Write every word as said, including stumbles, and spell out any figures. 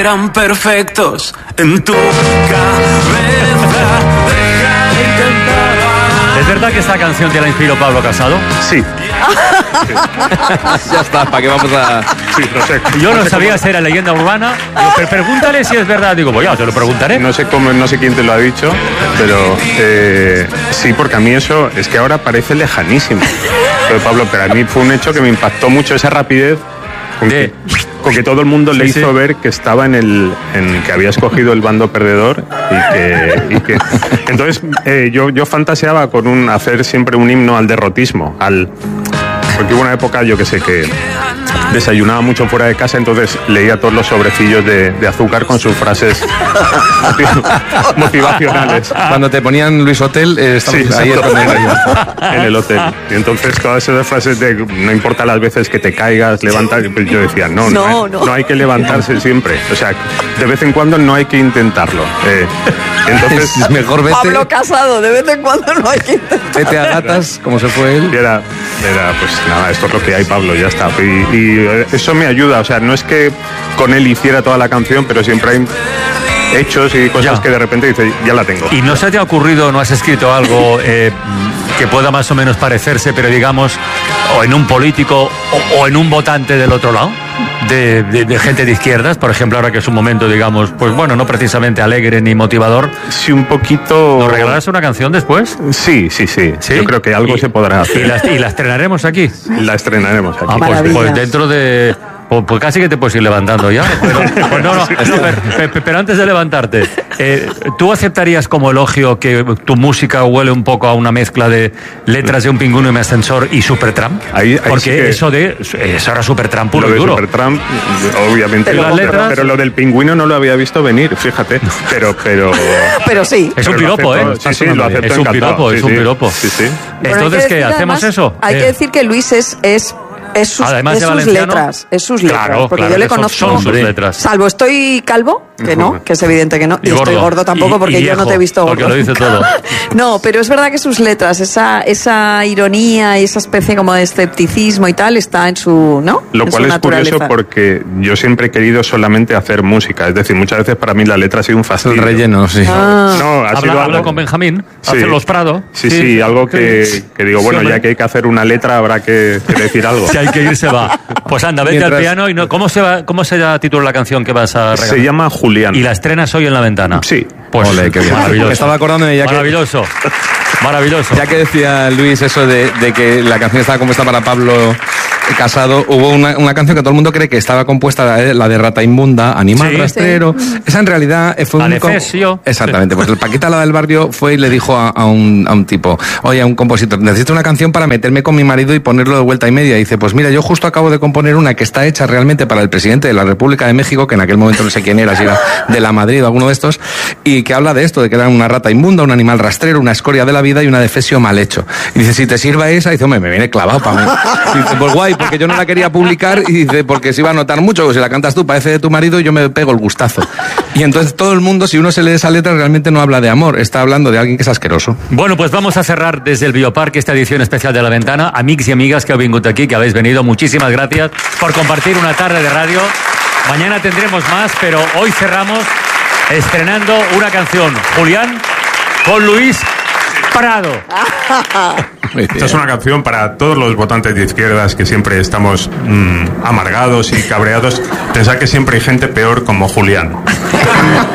eran perfectos en tu cabeza. Deja de intentar. ¿Es verdad que esta canción te la inspiró Pablo Casado? Sí. Sí. Ya está, ¿para qué vamos a...? Sí, no sé. Yo no, sé sabía cómo... si era leyenda urbana. Digo, pero pregúntale si es verdad. Digo, pues ya, te lo preguntaré. No sé cómo, no sé quién te lo ha dicho, pero eh, sí, porque a mí eso es que ahora parece lejanísimo. Pero Pablo, pero a mí fue un hecho que me impactó mucho esa rapidez con, de... que, con que todo el mundo le sí, hizo sí. ver que estaba en el, en que había escogido el bando perdedor y que, y que... entonces eh, yo, yo fantaseaba con un hacer siempre un himno al derrotismo, al porque hubo una época, yo que sé, que desayunaba mucho fuera de casa, entonces leía todos los sobrecillos de, de azúcar con sus frases motivacionales. Cuando te ponían Luis Hotel, eh, Sí, ahí es donde en el hotel. Y entonces todas esas frases de no importa las veces que te caigas, levantas, yo decía, no, no, No, hay, no. no hay que levantarse siempre. O sea, de vez en cuando no hay que intentarlo. Eh, entonces, es mejor vete, Pablo Casado, de vez en cuando no hay que intentar. vete a gatas, como se fue él. y era, era, pues nada, esto es lo que hay, Pablo, ya está. Y, y eso me ayuda, o sea, no es que con él hiciera toda la canción, pero siempre hay hechos y cosas Ya. que de repente dice, ya la tengo. ¿Y no se te ha ocurrido, no has escrito algo eh, que pueda más o menos parecerse, pero digamos, o en un político o, o en un votante del otro lado? De, de, de gente de izquierdas, por ejemplo, ahora que es un momento, digamos, pues bueno, no precisamente alegre ni motivador. Sí, un poquito... ¿Nos regalarás una canción después? Sí, sí, sí, ¿Sí? Yo creo que algo Y- se podrá hacer. ¿Y la, y la estrenaremos aquí? La estrenaremos aquí. Ah, pues, Maravilla. pues dentro de... Pues, pues casi que te puedes ir levantando ya. Pero, pues no, no, no, pero, pero- pero antes de levantarte, eh, ¿tú aceptarías como elogio que tu música huele un poco a una mezcla de letras de Un pingüino y mi ascensor y Supertramp? Ahí- ahí Porque sí que- eso de... Eso era Supertramp puro Lo y de duro. Supertramp, obviamente, Pero las pero, letras- pero lo del pingüino no lo había visto venir, fíjate. Pero, pero. Pero sí. Es un pero lo piropo, ¿eh? acepto, Sí, sí, lo acepto Es un encantado. piropo, Sí, es un sí. piropo. Sí, sí. Bueno, hay Entonces, que ¿qué? decir, ¿Hacemos además, eso? Hay Eh, que decir que Luis es... es es sus, Además es de sus valenciano, letras, es sus letras, claro, porque claro, yo le que son- conozco, son sus letras. salvo estoy calvo, que no, que es evidente que no, y, Y estoy gordo. gordo tampoco Y- porque y yo no viejo, te he visto gordo. porque lo dice todo. No, pero es verdad que sus letras, esa esa ironía y esa especie como de escepticismo y tal está en su, ¿no? Lo en cual su es curioso naturaleza. porque yo siempre he querido solamente hacer música. Es decir, muchas veces para mí la letra ha sido un fastidio. El relleno, sí. Ah. No, ha sido Habla, algo... habla con Benjamín, Sí. hace los Prado. Sí, sí, algo que, que digo, Sí, bueno, hombre. ya que hay que hacer una letra, habrá que, que decir algo. Si hay que ir, se va. Pues anda, vete Mientras- al piano y no. ¿Cómo se va, cómo se titula la canción que vas a regalar? Se llama Julián. Y la estrenas hoy en La Ventana. Sí. Pues Ole, qué bien. maravilloso. Estaba acordándome ya que- Maravilloso. Maravilloso. Ya que decía Luis eso de, de que la canción estaba compuesta para Pablo Casado, hubo una, una canción que todo el mundo cree que estaba compuesta, la de, la de Rata Inmunda, Animal Sí. Rastrero. Esa en realidad fue un... com- Adefesio. Exactamente, pues el Paquita, la del barrio, fue y le dijo a, a, un, a un tipo, oye, a un compositor, necesito una canción para meterme con mi marido y ponerlo de vuelta y media. Y dice, pues mira, yo justo acabo de componer una que está hecha realmente para el presidente de la República de México, que en aquel momento no sé quién era, si era de la Madrid o alguno de estos, y que habla de esto, de que era una rata inmunda, un animal rastrero, una escoria de la vida y un adefesio mal hecho. Y dice, si te sirva esa, y dice, hombre, me viene clavado para mí. Y dice, pues guay, porque yo no la quería publicar, y dice, porque se iba a notar mucho, pues si la cantas tú, parece de tu marido, y yo me pego el gustazo. Y entonces todo el mundo, si uno se lee esa letra, realmente no habla de amor, está hablando de alguien que es asqueroso. Bueno, pues vamos a cerrar desde el Bioparque esta edición especial de La Ventana. Amics y amigas que heu vingut aquí, que habéis venido, muchísimas gracias por compartir una tarde de radio. Mañana tendremos más, pero hoy cerramos estrenando una canción. Julián con Luis Prado. Esta es una canción para todos los votantes de izquierdas que siempre estamos mmm, amargados y cabreados. Pensad que siempre hay gente peor como Julián.